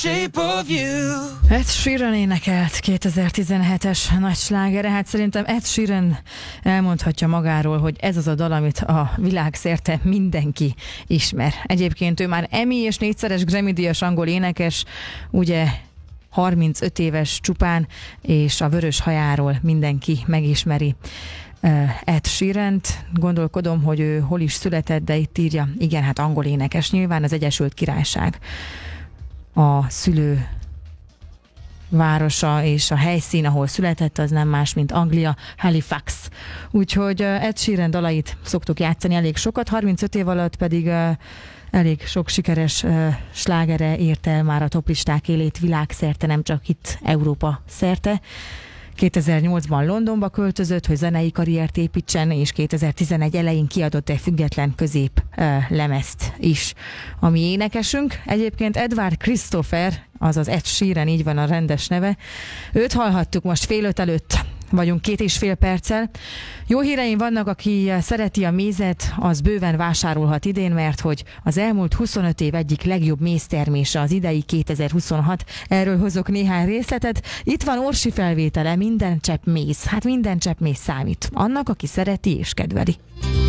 Shape of You. Ed Sheeran énekelt 2017-es nagy slágere. Hát szerintem Ed Sheeran elmondhatja magáról, hogy ez az a dal, amit a világszerte mindenki ismer. Egyébként ő már Emmy és 4-szeres Grammy-díjas angol énekes, ugye 35 éves csupán, és a vörös hajáról mindenki megismeri Ed Sheerant. Gondolkodom, hogy ő hol is született, de itt írja, igen, hát angol énekes, nyilván az Egyesült Királyság a szülő városa, és a helyszín, ahol született, az nem más, mint Anglia, Halifax. Úgyhogy Ed Sheeran dalait szoktuk játszani elég sokat, 35 év alatt pedig elég sok sikeres slágere ért el már a toplisták élét világszerte, nem csak itt Európa szerte. 2008-ban Londonba költözött, hogy zenei karriert építsen, és 2011 elején kiadott egy független közép lemezt is. Ami énekesünk, egyébként Edward Christopher, azaz Ed Sheeran, így van a rendes neve. Őt hallhattuk most 4:30 előtt. Vagyunk 2,5 perccel. Jó híreim vannak, aki szereti a mézet, az bőven vásárolhat idén, mert hogy az elmúlt 25 év egyik legjobb méztermése az idei 2026. Erről hozok néhány részletet. Itt van Orsi felvétele, minden csepp méz. Hát minden csepp méz számít. Annak, aki szereti és kedveli.